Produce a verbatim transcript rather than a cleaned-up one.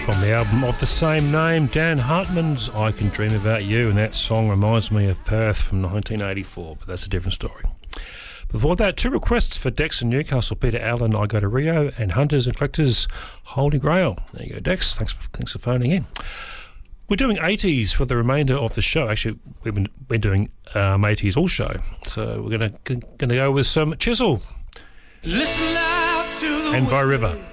from the album of the same name, Dan Hartman's I Can Dream About You, and that song reminds me of Perth from nineteen eighty-four, but that's a different story. Before that, two requests for Dex and Newcastle, Peter Allen, I Go to Rio, and Hunters and Collectors, Holy Grail. There you go, Dex. Thanks for, thanks for phoning in. We're doing eighties for the remainder of the show. Actually, we've been, been doing um, eighties all show, so we're going to going to go with some Chisel. Listen loud to the and By River. wind.